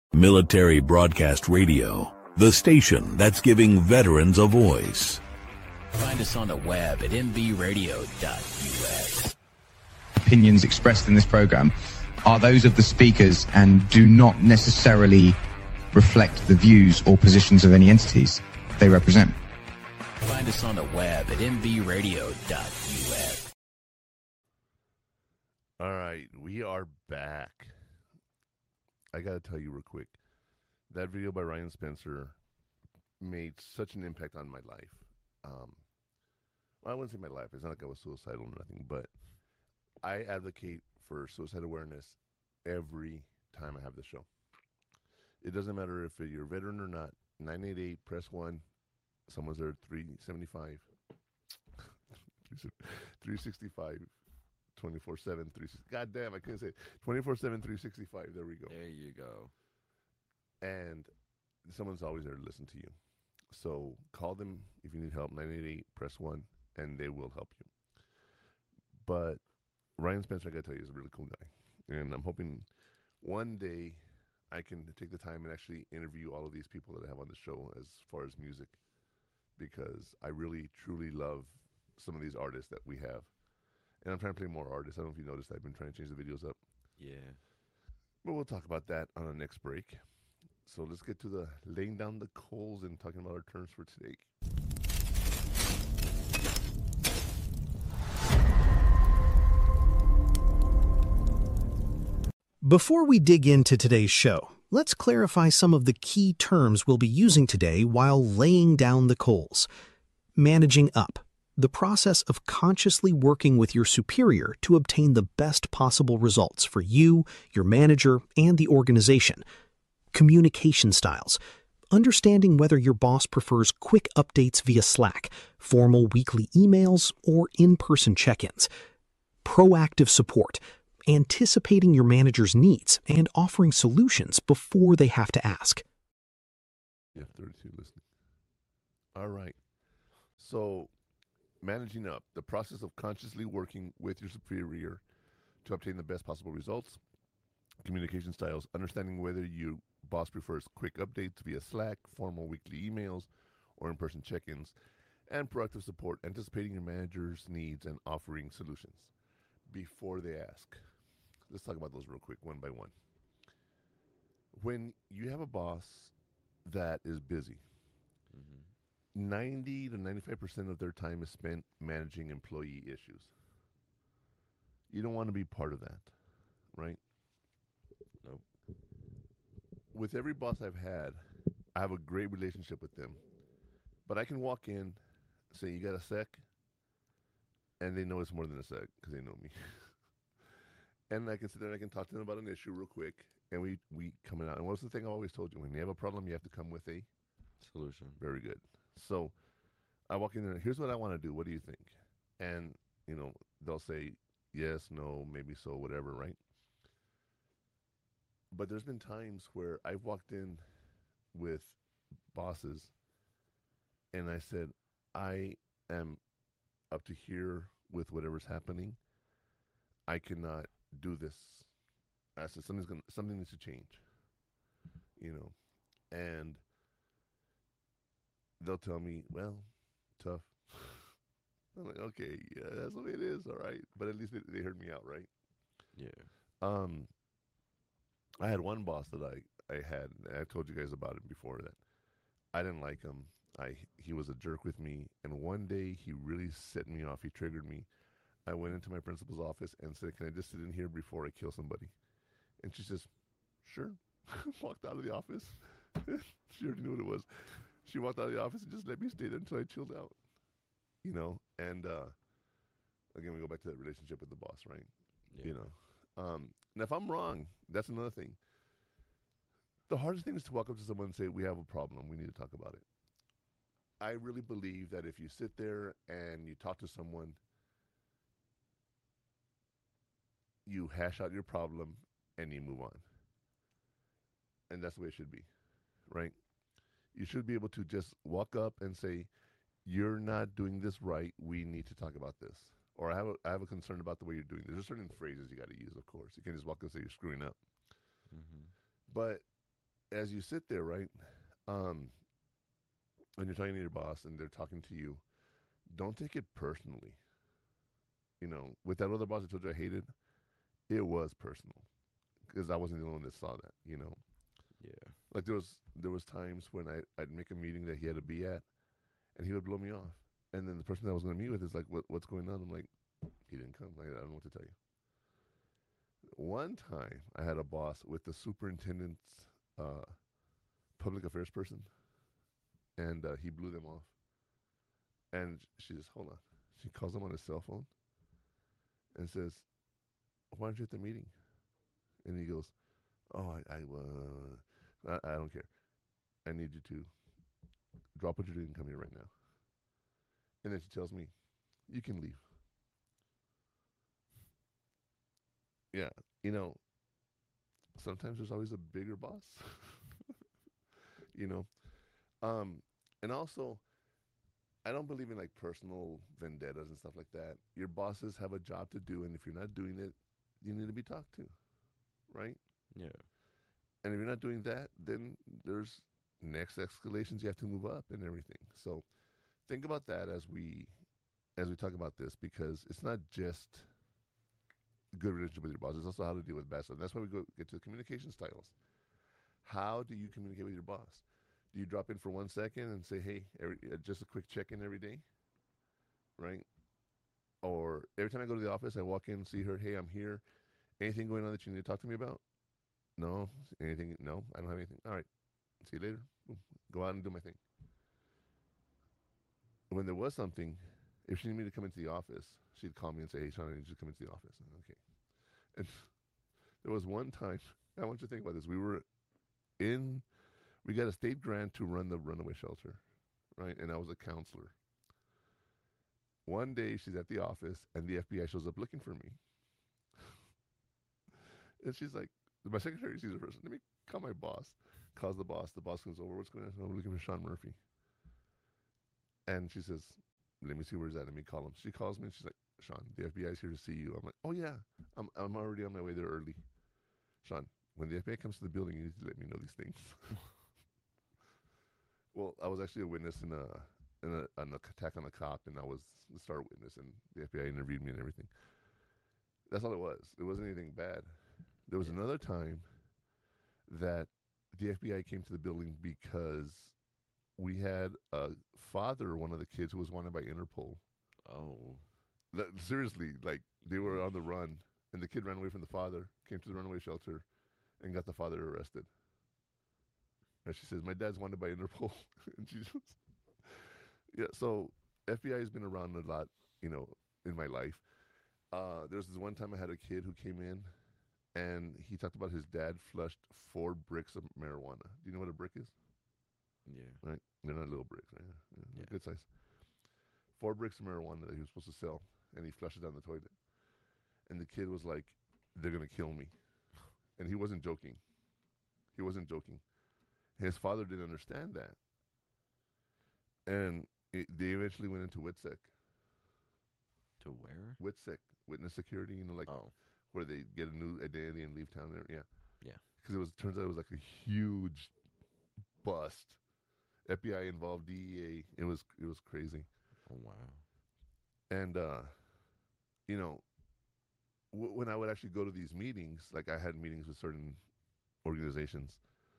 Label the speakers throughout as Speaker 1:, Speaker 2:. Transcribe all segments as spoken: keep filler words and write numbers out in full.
Speaker 1: Military Broadcast Radio, the station that's giving veterans a voice.
Speaker 2: Find us on the web at m b radio dot u s.
Speaker 3: Opinions expressed in this program are those of the speakers and do not necessarily reflect the views or positions of any entities they represent.
Speaker 2: Find us on the web at m b radio dot u s.
Speaker 4: All right, we are back. I got to tell you real quick, that video by Ryan Spencer made such an impact on my life. Um, well, I wouldn't say my life. It's not like I was suicidal or nothing, but I advocate for suicide awareness every time I have the show. It doesn't matter if you're a veteran or not. nine eight eight, press one. Someone's there, three seventy-five. three sixty-five. twenty-four seven, three sixty-five. God damn, I couldn't say it. twenty-four seven, three sixty-five. There we go.
Speaker 5: There you go.
Speaker 4: And someone's always there to listen to you. So call them if you need help. nine eight eight, press one, and they will help you. But Ryan Spencer, I got to tell you, is a really cool guy. And I'm hoping one day I can take the time and actually interview all of these people that I have on the show as far as music. Because I really, truly love some of these artists that we have. And I'm trying to play more artists. I don't know if you noticed, I've been trying to change the videos up.
Speaker 5: Yeah.
Speaker 4: But we'll talk about that on our next break. So let's get to the laying down the coals and talking about our terms for today.
Speaker 6: Before we dig into today's show, let's clarify some of the key terms we'll be using today while laying down the coals. Managing up. The process of consciously working with your superior to obtain the best possible results for you, your manager, and the organization. Communication styles. Understanding whether your boss prefers quick updates via Slack, formal weekly emails, or in-person check-ins. Proactive support. Anticipating your manager's needs and offering solutions before they have to ask.
Speaker 4: Yeah, thirty-two listening. All right. So, managing up, the process of consciously working with your superior to obtain the best possible results. Communication styles, understanding whether your boss prefers quick updates via Slack, formal weekly emails, or in-person check-ins. And proactive support, anticipating your manager's needs and offering solutions before they ask. Let's talk about those real quick, one by one. When you have a boss that is busy, mm-hmm. ninety to ninety-five percent of their time is spent managing employee issues. You don't want to be part of that, right? No. With every boss I've had, I have a great relationship with them. But I can walk in, say, you got a sec? And they know it's more than a sec because they know me. And I can sit there and I can talk to them about an issue real quick. And we, we come out. And what's the thing I've always told you? When you have a problem, you have to come with a
Speaker 5: solution.
Speaker 4: Very good. So I walk in there, here's what I want to do. What do you think? And, you know, they'll say yes, no, maybe so, whatever, right? But there's been times where I've walked in with bosses and I said, I am up to here with whatever's happening. I cannot do this. I said, something's gonna, something needs to change, you know, and they'll tell me, well, tough. I'm like, okay, yeah, that's the way it is, all right. But at least they, they heard me out, right?
Speaker 5: Yeah.
Speaker 4: Um, I had one boss that I, I had, and I told you guys about it before, that I didn't like him. I He was a jerk with me, and one day he really set me off. He triggered me. I went into my principal's office and said, can I just sit in here before I kill somebody? And she says, sure. Walked out of the office. She already knew what it was. She walked out of the office and just let me stay there until I chilled out. You know, and uh, again, we go back to that relationship with the boss, right? Yeah. You know, um, and if I'm wrong, that's another thing. The hardest thing is to walk up to someone and say, we have a problem. We need to talk about it. I really believe that if you sit there and you talk to someone, you hash out your problem and you move on. And that's the way it should be, right? You should be able to just walk up and say, you're not doing this right. We need to talk about this. Or I have a, I have a concern about the way you're doing this. There's certain phrases you got to use, of course. You can't just walk up and say you're screwing up. Mm-hmm. But as you sit there, right, um, when you're talking to your boss and they're talking to you, don't take it personally. You know, with that other boss I told you I hated, it was personal because I wasn't the only one that saw that. You know,
Speaker 5: Yeah.
Speaker 4: like there was there was times when I I'd make a meeting that he had to be at, and he would blow me off. And then the person that I was going to meet with is like, what, what's going on? I'm like, he didn't come. Like, I don't know what to tell you. One time, I had a boss with the superintendent's uh, public affairs person, and uh, he blew them off. And she just, hold on. She calls him on his cell phone and says, why aren't you at the meeting? And he goes, oh, I, I, uh, I, I don't care. I need you to drop what you're doing and come here right now. And then she tells me, you can leave. Yeah, you know, sometimes there's always a bigger boss. you know, um, and also, I don't believe in like personal vendettas and stuff like that. Your bosses have a job to do, and if you're not doing it, you need to be talked to, right?
Speaker 5: Yeah.
Speaker 4: And if you're not doing that, then there's next escalations. You have to move up and everything. So think about that as we as we talk about this, because it's not just good relationship with your boss. It's also how to deal with bad stuff. That's why we go get to the communication styles. How do you communicate with your boss? Do you drop in for one second and say, hey, every, uh, just a quick check-in every day, right? Or every time I go to the office, I walk in and see her, hey, I'm here. Anything going on that you need to talk to me about? No. Anything? No, I don't have anything. All right. See you later. Go out and do my thing. When there was something, if she needed me to come into the office, she'd call me and say, hey, Sean, I need you to come into the office. Okay. And there was one time, I want you to think about this. We were in, we got a state grant to run the runaway shelter, right? And I was a counselor. One day she's at the office and the F B I shows up looking for me. And she's like, my secretary sees her first. Let me call my boss. Calls the boss. The boss comes over. What's going on? I'm looking for Sean Murphy. And she says, let me see where's that. Let me call him. She calls me and she's like, Sean, the F B I is here to see you. I'm like, oh yeah, I'm I'm already on my way there early. Sean, when the F B I comes to the building, you need to let me know these things. Well, I was actually a witness in a in a, an attack on a cop, and I was the star witness, and the F B I interviewed me and everything. That's all it was. It wasn't anything bad. There was another time that the F B I came to the building because we had a father, one of the kids, who was wanted by Interpol.
Speaker 5: Oh.
Speaker 4: That, seriously, like they were on the run, and the kid ran away from the father, came to the runaway shelter, and got the father arrested. And she says, my dad's wanted by Interpol. And she just, yeah, so F B I has been around a lot, you know, in my life. Uh, there was this one time I had a kid who came in, and he talked about his dad flushed four bricks of marijuana. Do you know what a brick is?
Speaker 5: Yeah.
Speaker 4: Right? They're not little bricks, right? Yeah,
Speaker 5: Yeah.
Speaker 4: Good size. Four bricks of marijuana that he was supposed to sell, and he flushed it down the toilet. And the kid was like, they're going to kill me. And he wasn't joking. He wasn't joking. His father didn't understand that. And it, they eventually went into WITSEC.
Speaker 5: To where?
Speaker 4: WITSEC, witness security, you know, like
Speaker 5: Oh.
Speaker 4: where they get a new identity and leave town there. Yeah.
Speaker 5: Yeah.
Speaker 4: Because it was turns out it was like a huge bust. F B I involved, D E A. It was it was crazy.
Speaker 5: Oh, wow.
Speaker 4: And uh, you know, w- when I would actually go to these meetings, like I had meetings with certain organizations,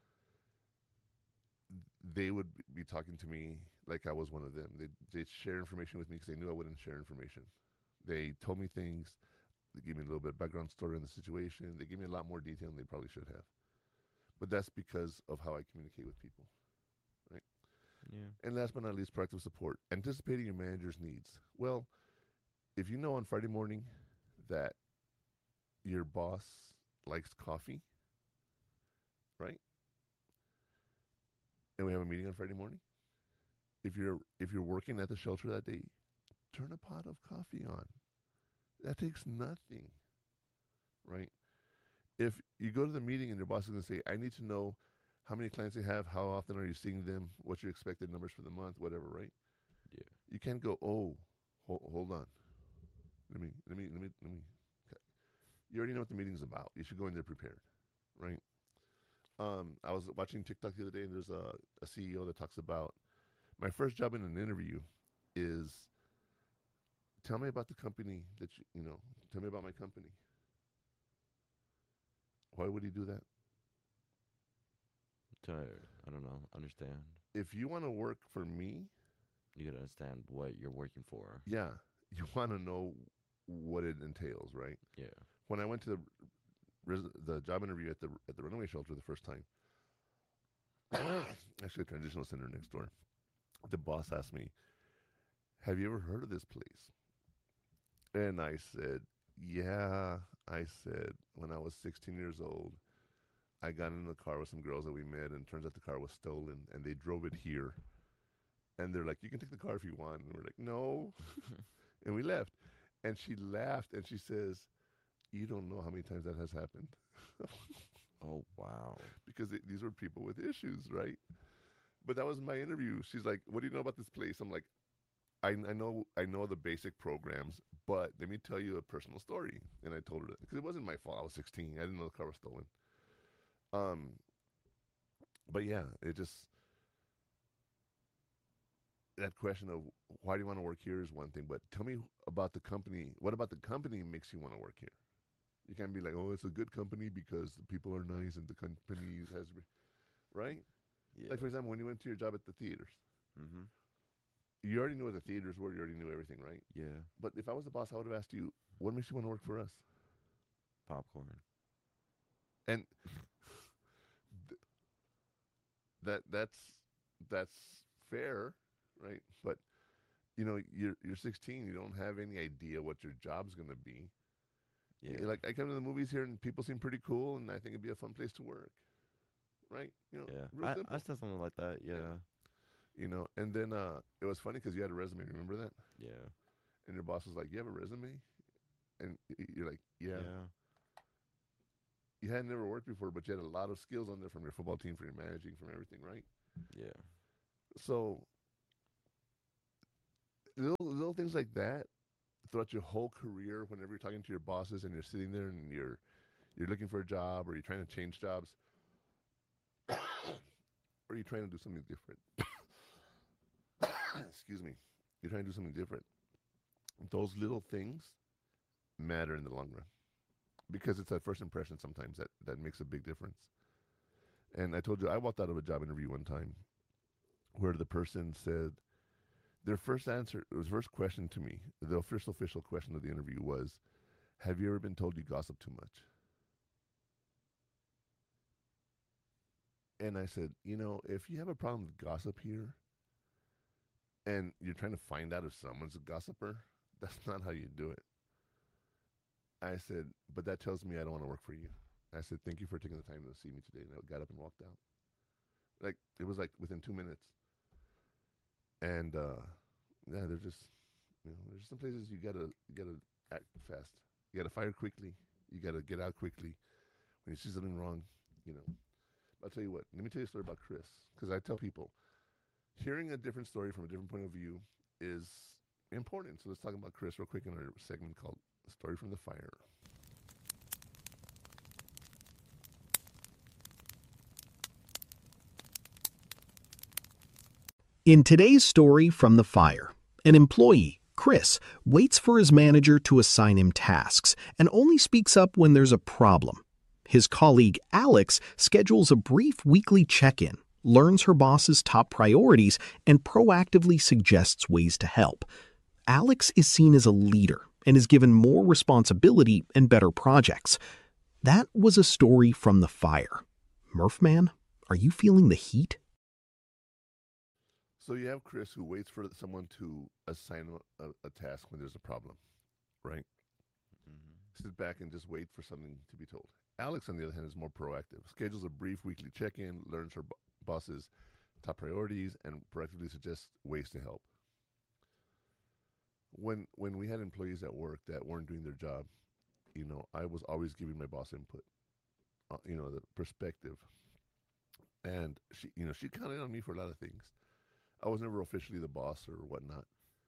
Speaker 4: they would be talking to me like I was one of them. They'd, they'd share information with me because they knew I wouldn't share information. They told me things. They gave me a little bit of background story on the situation. They gave me a lot more detail than they probably should have. But that's because of how I communicate with people, right?
Speaker 5: Yeah.
Speaker 4: And last but not least, proactive support. Anticipating your manager's needs. Well, if you know on Friday morning that your boss likes coffee, right? And we have a meeting on Friday morning. If you're if you're working at the shelter that day, turn a pot of coffee on. That takes nothing, right? If you go to the meeting and your boss is going to say, I need to know how many clients you have, how often are you seeing them, what's your expected numbers for the month, whatever, right?
Speaker 5: Yeah.
Speaker 4: You can't go, oh, hold, hold on. Let me, let me, let me, let me. Okay. You already know what the meeting's about. You should go in there prepared, right? Um, I was watching TikTok the other day, and there's a, a C E O that talks about my first job in an interview is tell me about the company that you you know tell me about my company. Why would he do that?
Speaker 5: To, I don't know, understand.
Speaker 4: If you want to work for me,
Speaker 5: You gotta understand what you're working for.
Speaker 4: yeah, you want to know what it entails, right?
Speaker 5: Yeah.
Speaker 4: When I went to the res- the job interview at the at the runaway shelter the first time, actually a transitional center next door, the boss asked me, "Have you ever heard of this place?" And I said, "Yeah." I said, "When I was sixteen years old, I got in the car with some girls that we met, and turns out the car was stolen, and they drove it here." And they're like, "You can take the car if you want." And we're like, "No." And we left. And she laughed, and she says, "You don't know how many times that has happened."
Speaker 5: Oh wow.
Speaker 4: Because it, these were people with issues, right? But that was my interview. She's like, "What do you know about this place?" I'm like, I, I know I know the basic programs, but let me tell you a personal story. And I told her that because it wasn't my fault. I was sixteen. I didn't know the car was stolen. Um, but yeah, it just that question of why do you want to work here is one thing, but tell me about the company. What about the company makes you want to work here? You can't be like, oh, it's a good company because the people are nice and the company has, right?
Speaker 5: Yeah.
Speaker 4: Like for example, when you went to your job at the theaters,
Speaker 5: Mm-hmm.
Speaker 4: you already knew what the theaters were. You already knew everything, right?
Speaker 5: Yeah.
Speaker 4: But if I was the boss, I would have asked you, what makes you want to work for us?
Speaker 5: Popcorn.
Speaker 4: And th- that that's that's fair, right? But you know, you're you're sixteen. You don't have any idea what your job's gonna be.
Speaker 5: Yeah.
Speaker 4: Y- Like I come to the movies here, and people seem pretty cool, and I think it'd be a fun place to work, right? You know,
Speaker 5: Yeah.
Speaker 4: real
Speaker 5: I,
Speaker 4: simple.
Speaker 5: I said something like that. Yeah.
Speaker 4: You know, and then uh, it was funny because you had a resume. Remember that?
Speaker 5: Yeah.
Speaker 4: And your boss was like, "You have a resume?" And y- you're like, "Yeah."
Speaker 5: Yeah.
Speaker 4: You had never worked before, but you had a lot of skills on there from your football team, from your managing, from everything, right?
Speaker 5: Yeah.
Speaker 4: So little little things like that throughout your whole career, whenever you're talking to your bosses and you're sitting there and you're you're looking for a job or you're trying to change jobs or you're trying to do something different. Excuse me. You're trying to do something different. Those little things matter in the long run because it's that first impression sometimes that, that makes a big difference. And I told you, I walked out of a job interview one time where the person said, their first answer, it was first question to me, the official official question of the interview was, have you ever been told you gossip too much? And I said, you know, if you have a problem with gossip here and you're trying to find out if someone's a gossiper, that's not how you do it. I said, but that tells me I don't want to work for you. I said, thank you for taking the time to see me today. And I got up and walked out. Like, it was like within two minutes. And, uh, yeah, they're just, you know, there's some places you gotta, you gotta act fast. You gotta fire quickly. You gotta get out quickly. When you see something wrong, you know. I'll tell you what, let me tell you a story about Chris. Because I tell people, hearing a different story from a different point of view is important. So let's talk about Chris real quick in our segment called Story from the Fire.
Speaker 6: In today's story from the fire, an employee, Chris, waits for his manager to assign him tasks and only speaks up when there's a problem. His colleague, Alex, schedules a brief weekly check-in, learns her boss's top priorities, and proactively suggests ways to help. Alex is seen as a leader and is given more responsibility and better projects. That was a story from the fire. Murphman, are you feeling the heat?
Speaker 4: So you have Chris who waits for someone to assign a, a task when there's a problem, right?
Speaker 5: Mm-hmm.
Speaker 4: Sit back and just wait for something to be told. Alex, on the other hand, is more proactive. Schedules a brief weekly check-in, learns her b- boss's top priorities, and proactively suggests ways to help. When when we had employees at work that weren't doing their job, you know, I was always giving my boss input, uh, you know, the perspective, and she, you know, she counted on me for a lot of things. I was never officially the boss or whatnot,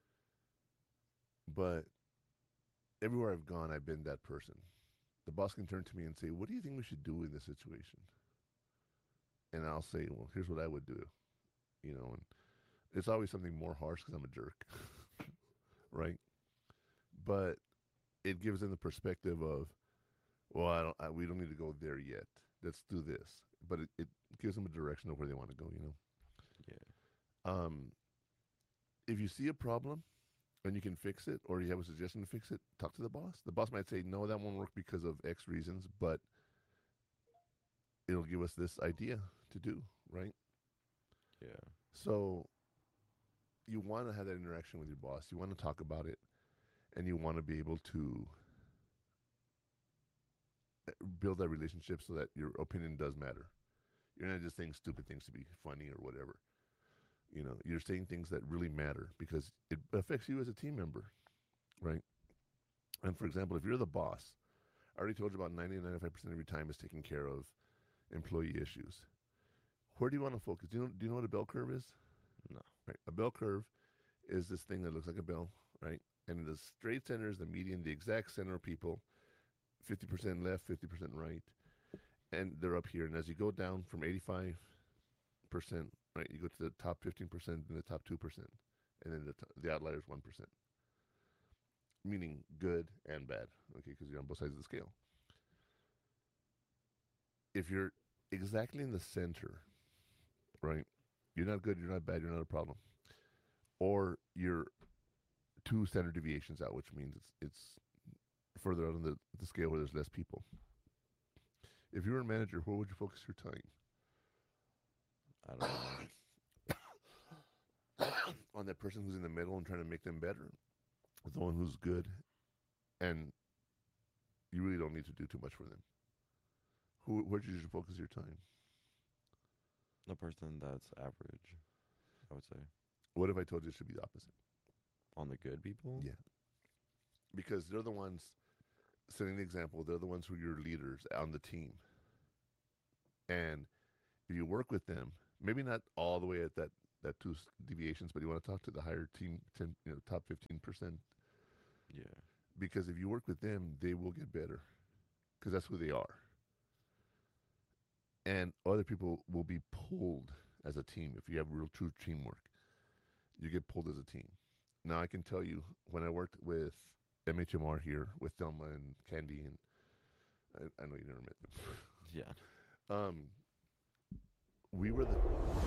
Speaker 4: but everywhere I've gone, I've been that person. The boss can turn to me and say, "What do you think we should do in this situation?" and I'll say, well, here's what I would do, you know, and it's always something more harsh because I'm a jerk, right? But it gives them the perspective of, well, I don't, I, we don't need to go there yet. Let's do this. But it, it gives them a direction of where they want to go, you know?
Speaker 5: Yeah.
Speaker 4: Um, if you see a problem and you can fix it, or you have a suggestion to fix it, talk to the boss. The boss might say, no, that won't work because of X reasons, but it'll give us this idea to do, right?
Speaker 5: Yeah.
Speaker 4: So you want to have that interaction with your boss. You want to talk about it, and you want to be able to build that relationship so that your opinion does matter. You're not just saying stupid things to be funny or whatever. You know, you're saying things that really matter because it affects you as a team member, right? And for example, if you're the boss, I already told you about ninety to ninety-five percent of your time is taking care of employee issues. Where do you want to focus? Do you know, do you know what a bell curve is?
Speaker 5: No.
Speaker 4: Right. A bell curve is this thing that looks like a bell, right? And the straight center is the median, the exact center of people, fifty percent left, fifty percent right. And they're up here. And as you go down from eighty-five percent, right, you go to the top fifteen percent and the top two percent. And then the, t- the outlier is one percent. Meaning good and bad, okay, because you're on both sides of the scale. If you're exactly in the center, right, you're not good, you're not bad, you're not a problem. Or you're two standard deviations out, which means it's it's further out on the, the scale where there's less people. If you were a manager, where would you focus your time?
Speaker 5: I don't know.
Speaker 4: On that person who's in the middle and trying to make them better, with the one who's good, and you really don't need to do too much for them. Who, where do you usually focus your time?
Speaker 5: The person that's average, I would say.
Speaker 4: What if I told you it should be the opposite?
Speaker 5: On the good people?
Speaker 4: Yeah. Because they're the ones setting the example. They're the ones who are your leaders on the team. And if you work with them, maybe not all the way at that, that two deviations, but you want to talk to the higher team, ten, you know, top fifteen percent.
Speaker 5: Yeah.
Speaker 4: Because if you work with them, they will get better. Because that's who they are. And other people will be pulled as a team. If you have real true teamwork, you get pulled as a team. Now, I can tell you, when I worked with M H M R here, with Thelma and Candy, and I, I know you never met them.
Speaker 5: Yeah.
Speaker 4: Um, we were the...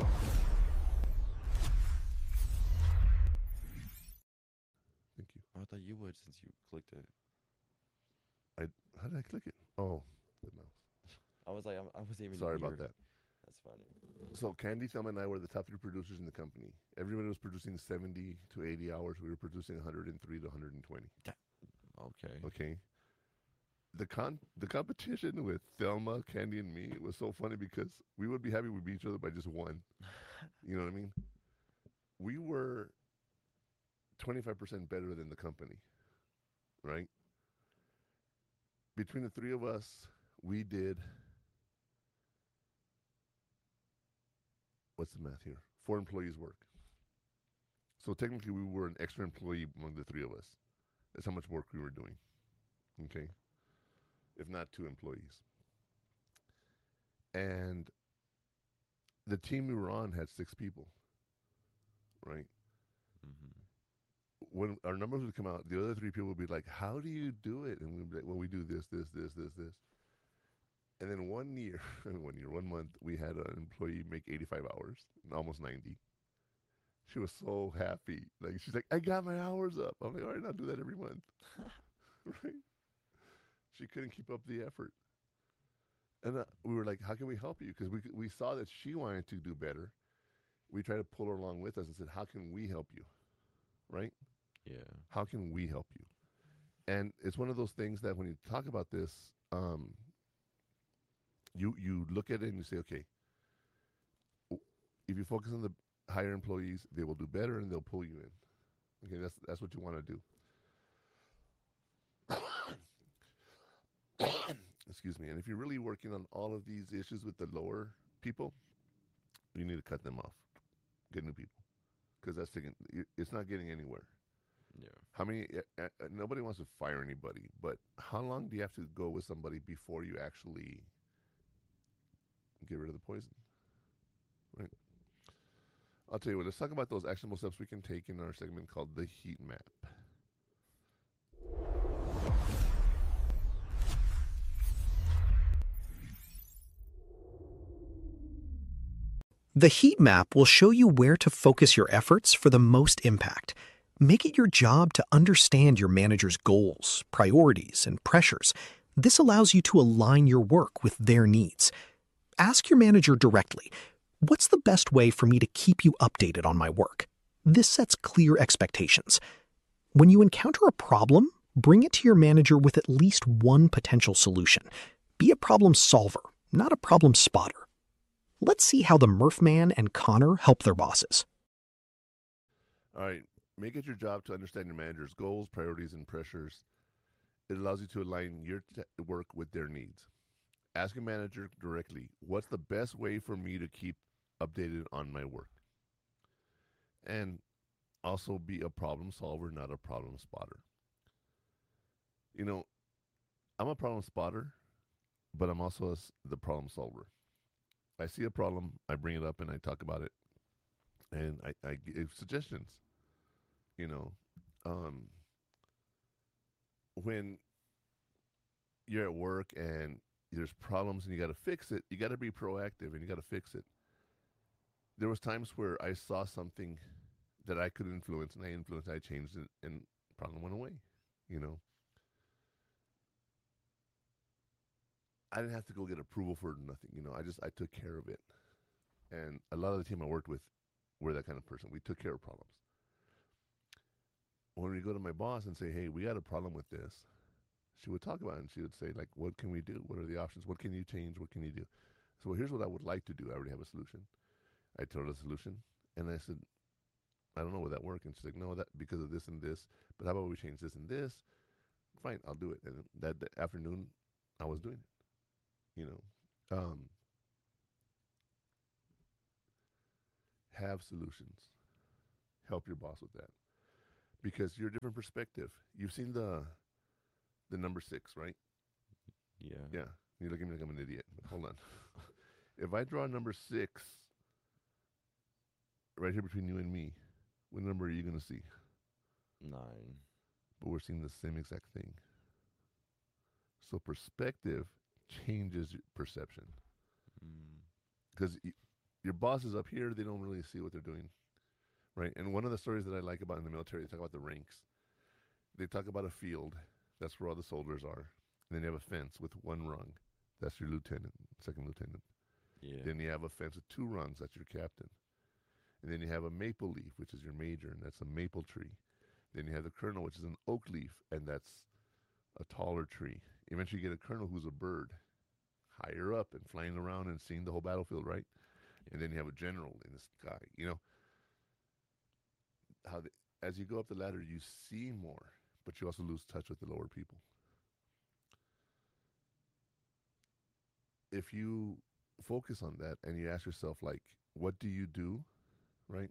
Speaker 4: Thank you.
Speaker 5: I thought you would since you clicked it.
Speaker 4: I How did I click it? Oh, the mouse.
Speaker 5: I was like, I'm, I wasn't even
Speaker 4: Sorry
Speaker 5: here.
Speaker 4: about that.
Speaker 5: That's funny.
Speaker 4: So Candy, Thelma, and I were the top three producers in the company. Everybody was producing seventy to eighty hours. We were producing one hundred three to one hundred twenty.
Speaker 5: Okay.
Speaker 4: Okay. The con the competition with Thelma, Candy, and me was so funny because we would be happy we beat each other by just one. You know what I mean? We were twenty-five percent better than the company, right? Between the three of us, we did, what's the math here? Four employees work. So technically we were an extra employee among the three of us. That's how much work we were doing, okay? If not two employees. And the team we were on had six people, right?
Speaker 5: Mm-hmm.
Speaker 4: When our numbers would come out, the other three people would be like, how do you do it? And we'd be like, well, we do this, this, this, this, this. And then one year, one year, one month, we had an employee make eighty-five hours, almost ninety. She was so happy. Like, she's like, I got my hours up. I'm like, all right, I'll do that every month. Right? She couldn't keep up the effort. And uh, we were like, how can we help you? Because we, we saw that she wanted to do better. We tried to pull her along with us and said, how can we help you? Right?
Speaker 5: Yeah.
Speaker 4: How can we help you? And it's one of those things that when you talk about this, um, you you look at it and you say, okay, if you focus on the higher employees, they will do better and they'll pull you in. Okay, that's that's what you want to do. Excuse me. And if you're really working on all of these issues with the lower people, you need to cut them off, get new people, because that's taking, it's not getting anywhere.
Speaker 5: Yeah.
Speaker 4: How many? Uh, uh, nobody wants to fire anybody, but how long do you have to go with somebody before you actually get rid of the poison? right? I'll tell you what, let's talk about those actionable steps we can take in our segment called the heat map.
Speaker 6: The heat map will show you where to focus your efforts for the most impact. Make it your job to understand your manager's goals, priorities, and pressures. This allows you to align your work with their needs. Ask your manager directly, what's the best way for me to keep you updated on my work? This sets clear expectations. When you encounter a problem, bring it to your manager with at least one potential solution. Be a problem solver, not a problem spotter. Let's see how the Murph Man and Connor help their bosses.
Speaker 4: All right. Make it your job to understand your manager's goals, priorities, and pressures. It allows you to align your t- work with their needs. Ask your manager directly, what's the best way for me to keep updated on my work? And also be a problem solver, not a problem spotter. You know, I'm a problem spotter, but I'm also a s the problem solver. I see a problem, I bring it up and I talk about it, and I, I give suggestions. You know, um, when you're at work and there's problems and you got to fix it, you got to be proactive and you got to fix it. There was times where I saw something that I could influence, and I influenced, I changed it, and problem went away. You know, I didn't have to go get approval for nothing. You know, I just I took care of it, and a lot of the team I worked with were that kind of person. We took care of problems. When we go to my boss and say, hey, we got a problem with this, she would talk about it, and she would say, like, what can we do? What are the options? What can you change? What can you do? So well, here's what I would like to do. I already have a solution. I told her the solution, and I said, I don't know, would that work? And she's like, no, that because of this and this, but how about we change this and this? Fine, I'll do it. And that, that afternoon, I was doing it, you know. Um, have solutions. Help your boss with that. Because you're a different perspective. You've seen the the number six, right?
Speaker 5: Yeah.
Speaker 4: Yeah. You look at me like I'm an idiot. Hold on. If I draw number six right here between you and me, what number are you going to see?
Speaker 5: Nine.
Speaker 4: But we're seeing the same exact thing. So perspective changes your perception. Because mm. y- your boss is up here, they don't really see what they're doing. Right? And one of the stories that I like about in the military, they talk about the ranks. They talk about a field. That's where all the soldiers are. And then you have a fence with one rung. That's your lieutenant, second lieutenant.
Speaker 5: Yeah.
Speaker 4: Then you have a fence with two rungs. That's your captain. And then you have a maple leaf, which is your major, and that's a maple tree. Then you have the colonel, which is an oak leaf, and that's a taller tree. Eventually you get a colonel who's a bird, higher up and flying around and seeing the whole battlefield, right? Yeah. And then you have a general in the sky. You know, how the, as you go up the ladder, you see more, but you also lose touch with the lower people. If you focus on that and you ask yourself, like, what do you do, right?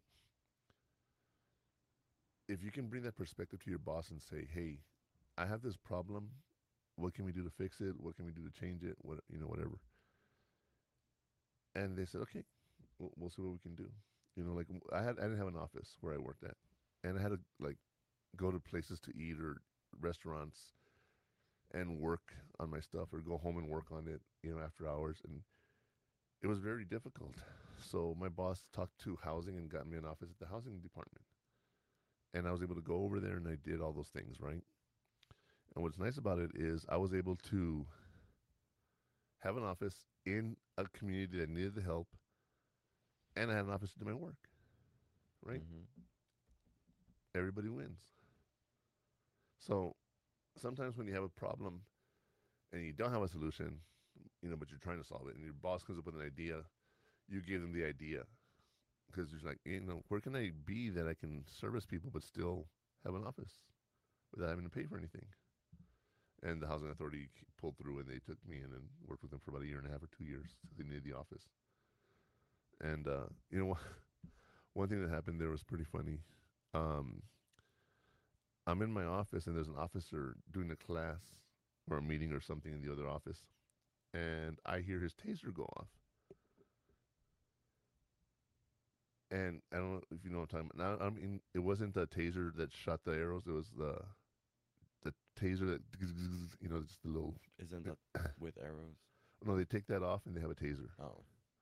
Speaker 4: If you can bring that perspective to your boss and say, hey, I have this problem. What can we do to fix it? What can we do to change it? What, you know, whatever. And they said, okay, we'll, we'll see what we can do. You know, like I had, I didn't have an office where I worked at, and I had to like go to places to eat or restaurants and work on my stuff, or go home and work on it, you know, after hours. And it was very difficult. So my boss talked to housing and got me an office at the housing department. And I was able to go over there and I did all those things, right? And what's nice about it is I was able to have an office in a community that needed the help, and I had an office to do my work, right? Mm-hmm. Everybody wins. So sometimes when you have a problem and you don't have a solution, you know, but you're trying to solve it, and your boss comes up with an idea, you give them the idea. Because you're like, you know, where can I be that I can service people but still have an office without having to pay for anything? And the housing authority pulled through, and they took me in and worked with them for about a year and a half or two years. They needed the office. And, uh, you know, one thing that happened there was pretty funny. Um, I'm in my office, and there's an officer doing a class or a meeting or something in the other office. And I hear his taser go off. And I don't know if you know what I'm talking about. Now, I mean, it wasn't the taser that shot the arrows. It was the the taser that, you know, just the little.
Speaker 5: Isn't that with arrows?
Speaker 4: No, they take that off and they have a taser.
Speaker 5: Oh.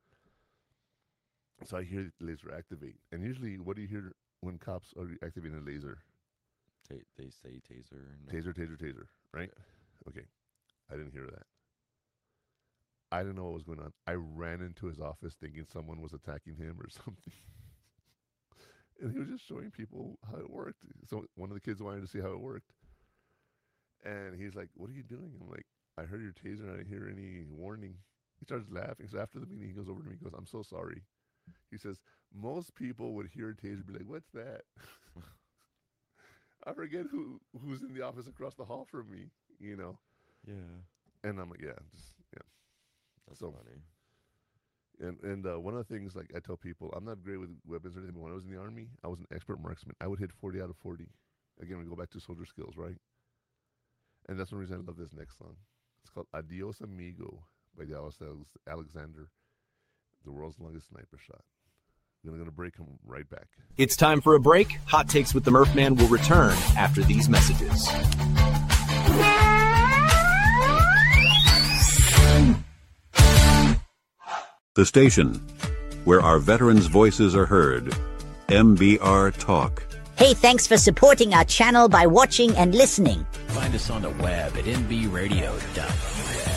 Speaker 4: So I hear the laser activate. And usually, what do you hear when cops are activating a laser?
Speaker 5: Ta- they say taser. No.
Speaker 4: Taser, taser, taser, right? Yeah. Okay. I didn't hear that. I didn't know what was going on. I ran into his office thinking someone was attacking him or something. And he was just showing people how it worked. So one of the kids wanted to see how it worked. And he's like, what are you doing? I'm like, I heard your taser and I didn't hear any warning. He starts laughing. So after the meeting, he goes over to me and goes, I'm so sorry. He says, most people would hear a taser and be like, what's that? I forget who who's in the office across the hall from me, you know?
Speaker 5: Yeah.
Speaker 4: And I'm like, yeah, just, yeah.
Speaker 5: That's
Speaker 4: So-
Speaker 5: funny.
Speaker 4: And and uh, one of the things, like I tell people, I'm not great with weapons or anything, but when I was in the Army, I was an expert marksman. I would hit forty out of forty. Again, we go back to soldier skills, right? And that's one reason I love this next song. It's called Adios Amigo by Dallas Alexander, the world's longest sniper shot. We're going to break him right back.
Speaker 7: It's time for a break. Hot Takes with the Murph Man will return after these messages.
Speaker 1: The station where our veterans' voices are heard. M B R Talk.
Speaker 8: Hey, thanks for supporting our channel by watching and listening.
Speaker 2: Find us on the web at m b radio dot u s.